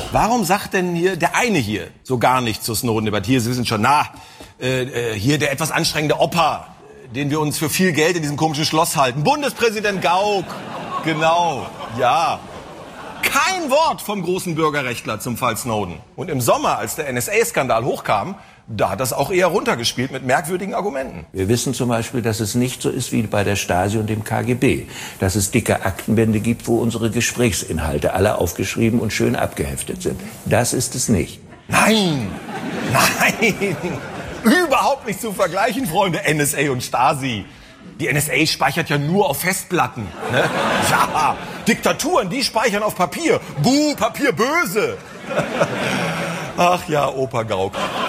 Warum sagt denn hier der eine hier so gar nichts zur Snowden-Debatte? Hier, Sie wissen schon, hier der etwas anstrengende Opa, den wir uns für viel Geld in diesem komischen Schloss halten. Bundespräsident Gauck. Genau, ja. Kein Wort vom großen Bürgerrechtler zum Fall Snowden. Und im Sommer, als der NSA-Skandal hochkam, da hat das auch eher runtergespielt mit merkwürdigen Argumenten. Wir wissen zum Beispiel, dass es nicht so ist wie bei der Stasi und dem KGB. Dass es dicke Aktenbände gibt, wo unsere Gesprächsinhalte alle aufgeschrieben und schön abgeheftet sind. Das ist es nicht. Nein, nein, überhaupt nicht zu vergleichen, Freunde, NSA und Stasi. Die NSA speichert ja nur auf Festplatten. Ne? Ja, Diktaturen, die speichern auf Papier. Buh, Papier böse. Ach ja, Opa Gauck.